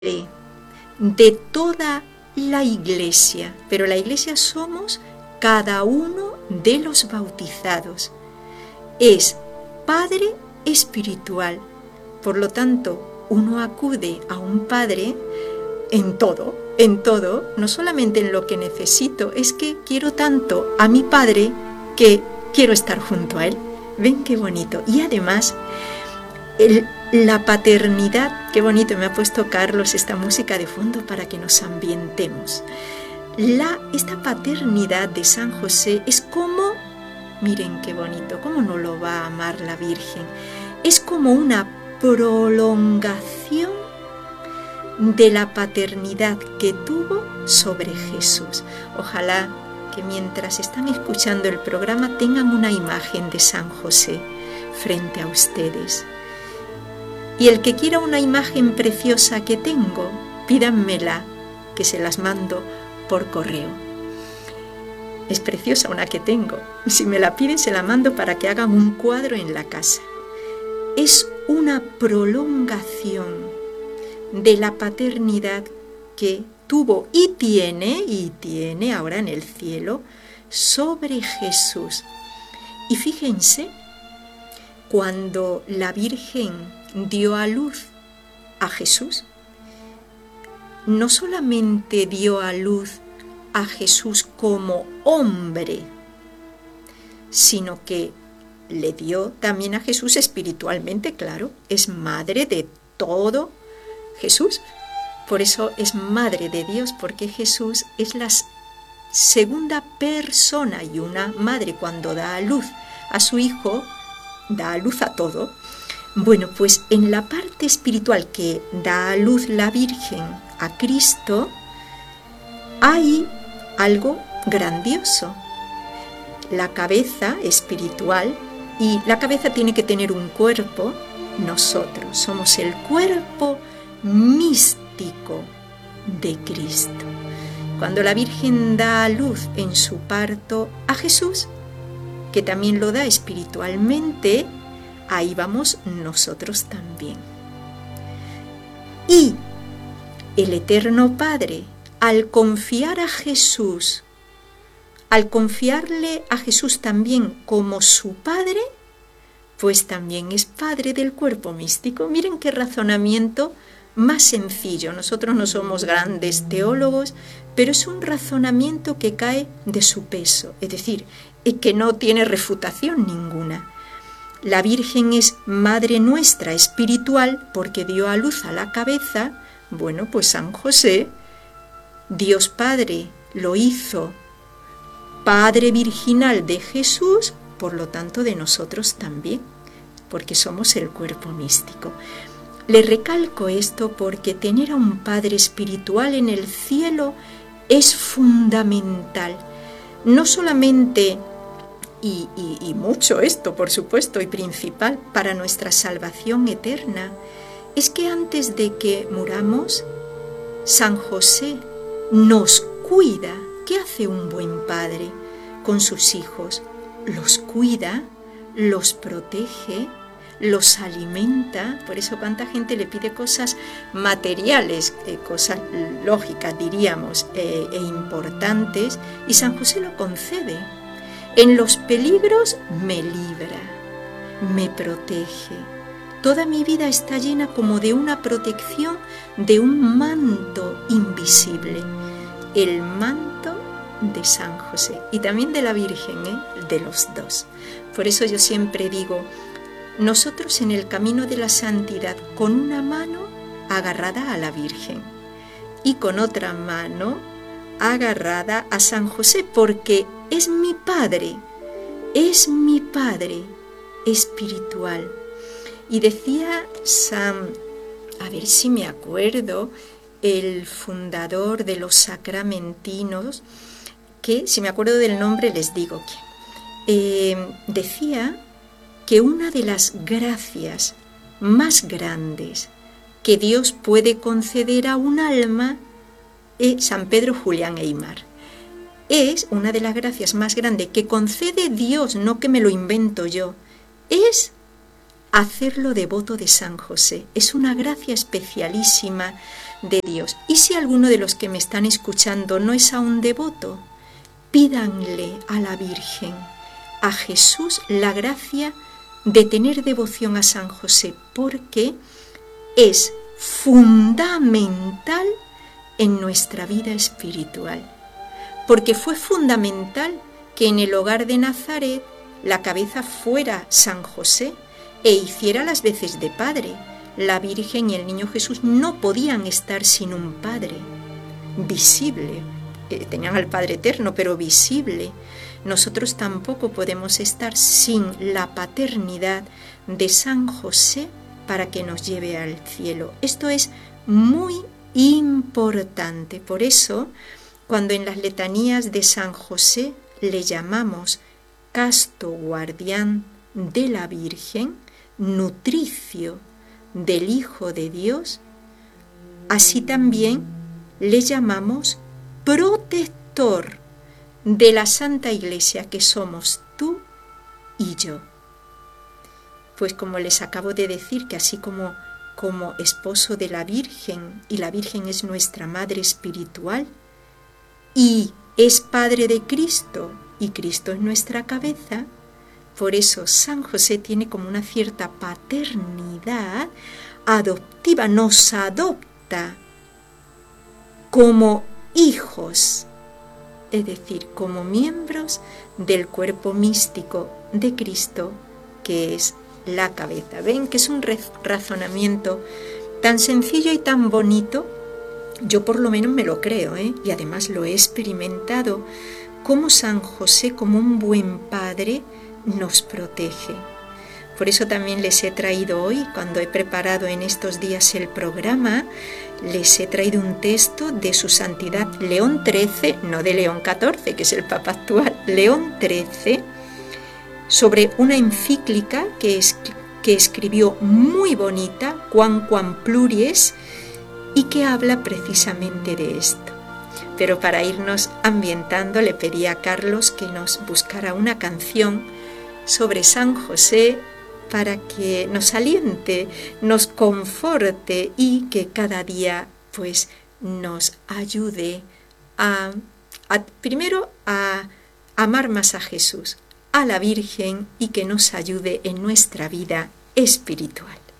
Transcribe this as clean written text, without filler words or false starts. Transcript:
de toda la Iglesia, pero la Iglesia somos cada uno de los bautizados. Es Padre espiritual. Por lo tanto, uno acude a un Padre en todo, no solamente en lo que necesito, es que quiero tanto a mi Padre que quiero estar junto a Él. ¿Ven qué bonito? Y además, la paternidad, qué bonito, me ha puesto Carlos esta música de fondo para que nos ambientemos. Esta paternidad de San José es como, miren qué bonito, cómo no lo va a amar la Virgen, es como una prolongación de la paternidad que tuvo sobre Jesús. Ojalá que mientras están escuchando el programa tengan una imagen de San José frente a ustedes. Y el que quiera una imagen preciosa que tengo, pídanmela, que se las mando por correo. Es preciosa una que tengo. Si me la piden, se la mando para que hagan un cuadro en la casa. Es una prolongación de la paternidad que tuvo y tiene ahora en el cielo sobre Jesús. Y fíjense, cuando la Virgen dio a luz a Jesús, no solamente dio a luz a Jesús como hombre, sino que le dio también a Jesús espiritualmente, claro, es madre de todo Jesús. Por eso es madre de Dios, porque Jesús es la segunda persona, y una madre cuando da a luz a su hijo, da a luz a todo. Bueno, pues en la parte espiritual que da a luz la Virgen a Cristo, hay algo grandioso. La cabeza espiritual, y la cabeza tiene que tener un cuerpo. Nosotros somos el cuerpo místico de Cristo. Cuando la Virgen da a luz en su parto a Jesús, que también lo da espiritualmente, ahí vamos nosotros también. Y el Eterno Padre, al confiar a Jesús, al confiarle a Jesús también como su Padre, pues también es Padre del cuerpo místico. Miren qué razonamiento más sencillo. Nosotros no somos grandes teólogos, pero es un razonamiento que cae de su peso, es decir, que no tiene refutación ninguna. La Virgen es Madre nuestra espiritual porque dio a luz a la cabeza. Bueno, pues San José, Dios Padre, lo hizo Padre virginal de Jesús, por lo tanto de nosotros también, porque somos el cuerpo místico. Le recalco esto porque tener a un Padre espiritual en el cielo es fundamental. No solamente, y mucho esto, por supuesto, y principal para nuestra salvación eterna, es que antes de que muramos, San José nos cuida. ¿Qué hace un buen padre con sus hijos? Los cuida, los protege, los alimenta. Por eso cuánta gente le pide cosas materiales, cosas lógicas diríamos, e importantes, y San José lo concede. En los peligros me libra, me protege. Toda mi vida está llena como de una protección, de un manto invisible. El manto de San José y también de la Virgen, de los dos. Por eso yo siempre digo, nosotros en el camino de la santidad, con una mano agarrada a la Virgen y con otra mano agarrada a San José, porque es mi Padre espiritual. Y decía a ver si me acuerdo, el fundador de los sacramentinos, que si me acuerdo del nombre les digo quién, decía que una de las gracias más grandes que Dios puede conceder a un alma, San Pedro Julián Eymar, es una de las gracias más grandes que concede Dios, no que me lo invento yo, es hacerlo devoto de San José. Es una gracia especialísima. de Dios. Y si alguno de los que me están escuchando no es aún devoto, pídanle a la Virgen, a Jesús, la gracia de tener devoción a San José, porque es fundamental en nuestra vida espiritual. Porque fue fundamental que en el hogar de Nazaret la cabeza fuera San José e hiciera las veces de padre. La Virgen y el niño Jesús no podían estar sin un padre visible. Tenían al Padre Eterno, pero visible. Nosotros tampoco podemos estar sin la paternidad de San José para que nos lleve al cielo. Esto es muy importante. Por eso, cuando en las letanías de San José le llamamos casto guardián de la Virgen, nutricio del Hijo de Dios, así también le llamamos protector de la Santa Iglesia, que somos tú y yo. Pues como les acabo de decir, que así como esposo de la Virgen, y la Virgen es nuestra madre espiritual, y es padre de Cristo, y Cristo es nuestra cabeza, por eso San José tiene como una cierta paternidad adoptiva, nos adopta como hijos, es decir, como miembros del cuerpo místico de Cristo, que es la cabeza. ¿Ven que es un razonamiento tan sencillo y tan bonito? Yo por lo menos me lo creo, y además lo he experimentado, como San José, como un buen padre, nos protege. Por eso también les he traído hoy, cuando he preparado en estos días el programa, les he traído un texto de su santidad León XIII, no de León XIV, que es el Papa actual, León XIII, sobre una encíclica que escribió muy bonita, Quamquam Pluries, y que habla precisamente de esto. Pero para irnos ambientando, le pedí a Carlos que nos buscara una canción sobre San José para que nos aliente, nos conforte y que cada día pues nos ayude primero a amar más a Jesús, a la Virgen, y que nos ayude en nuestra vida espiritual.